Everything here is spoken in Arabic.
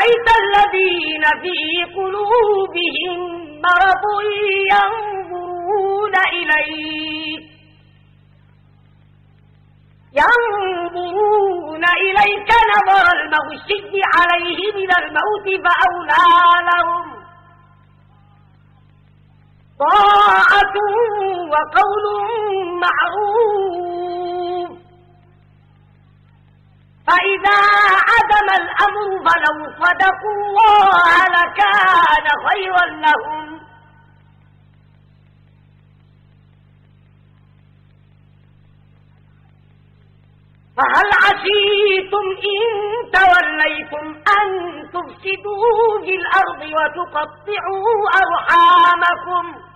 رأيت الذين في قلوبهم مرض ينظرون إليك نظر المغشي عليه من الموت فأولى لهم طاعة وقول معروف فإذا عدم الأمر فلو صدقوا الله لكان خيرا لهم فهل عسيتم إن توليتم أن تفسدوا في الأرض وتقطعوا أرحامكم